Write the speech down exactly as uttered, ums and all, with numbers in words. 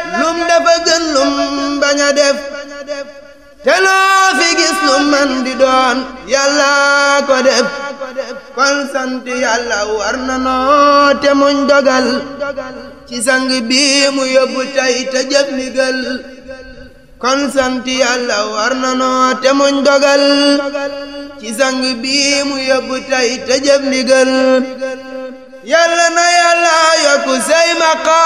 lum dafa gën lum bañ a def te loo fi gis lu man di doon yàlla ko def kon sant yàlla war na noo te muñ dogal ci sang bi mu yóbbu tey te jëf ndigal kon sant yàlla war na noo te muñ dogal ci sang bi mu yóbbu tey te jëf ndigal yàlla na yàlla yokku say maqaam